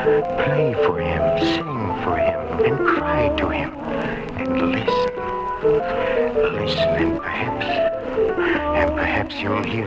Play for him, sing for him, and cry to him. And listen. Listen, and perhaps you'll hear